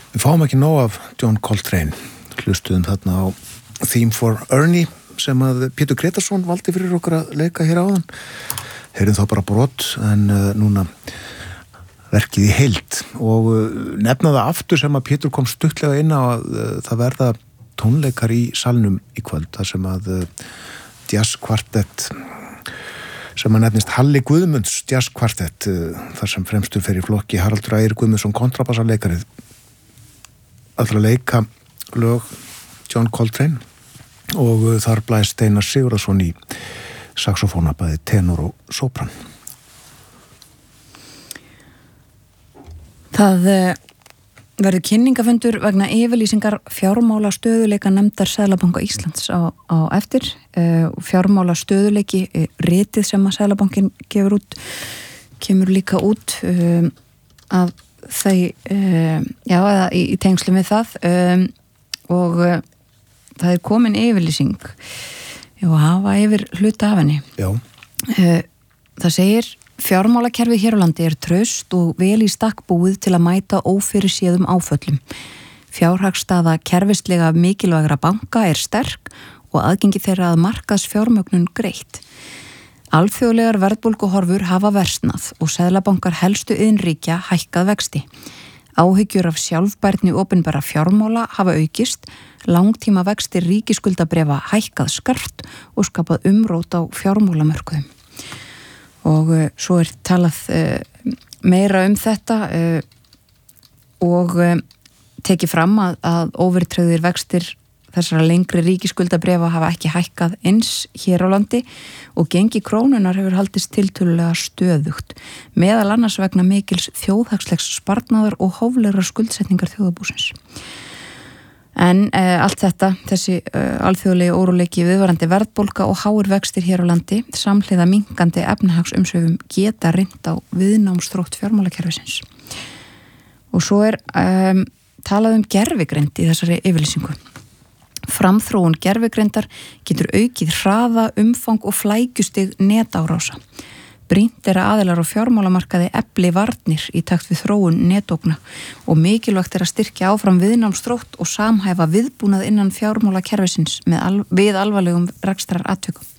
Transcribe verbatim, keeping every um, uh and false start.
Við fáum ekki nóg af John Coltrane, hlustuðum þarna á Theme for Ernie sem að Pétur Gretarsson valdi fyrir okkur að leika hér áðan. Heyrðum þá bara brot en uh, núna verkið í heild og uh, nefna það aftur sem að Pétur kom stuttlega inn á að uh, það verða tónleikar í salnum í kvöld þar sem að uh, jazz kvartett sem að nefnist Halli Guðmunds jazz kvartett uh, þar sem fremstur fer í flokki Haraldur Ægir Guðmundsson kontrabassarleikarið að leika lög John Coltrane og þar blæst Steinar Sigurðarson í saxofóna bæði tenor og sopran. Það verður kynningafundur vegna yfirlýsingar fjármála stöðuleika nefndar Seðlabanka Íslands á, á eftir og fjármála stöðuleiki ritið sem að Seðlabankin gefur út kemur líka út um, að þau, um, já, eða í, í tengslum við það um, og uh, það er komin yfirlýsing og hafa yfir hluta af henni. Já. Uh, það segir fjármálakerfið hér á landi er traust og vel í stakk búið til að mæta ófyrirséðum áföllum. Fjárhagsstaða kerfislega mikilvægra banka er sterk og aðgengi þeirra að markaðs fjármögnun greitt. Alþjóðlegar verðbólguhorfur hafa versnað og seðlabankar helstu iðnríkja hækkað vexti. Áhyggjur af sjálfbærni opinbera fjármála hafa aukist, langtíma vextir ríkisskuldabréfa hækkað skart og skapað umrót á fjármálamörkuðum. Og uh, svo er talað uh, meira um þetta uh, og uh, tekið fram að, að óverðtryggðir vextir þessara lengri ríkisskuldabréfa hafa ekki hækkað eins hér á landi og gengi krónunar hefur haldist tiltölulega stöðugt, meðal annars vegna mikils þjóðhagslegs sparnaðar og hóflegra skuldsetningar þjóðarbúsins. En uh, allt þetta, þessi uh, alþjóðlegi óróleiki viðvarandi verðbólga og háir vextir hér á landi, samhliða minkandi efnahagsumsvifum geta reynt á viðnámsþrótt fjármálakerfisins. Og svo er um, talað um gervigreind í þessari yfirlýsingu. Framþróun gervigreindar getur aukið hraða, umfang og flækjustig netárása. Brýnt er að aðilar á fjármálamarkaði efli varnir í takt við þróun netógna og mikilvægt er að styrkja áfram viðnámsþrótt og samhæfa viðbúnað innan fjármálakerfisins með al- við alvarlegum rekstraratvikum.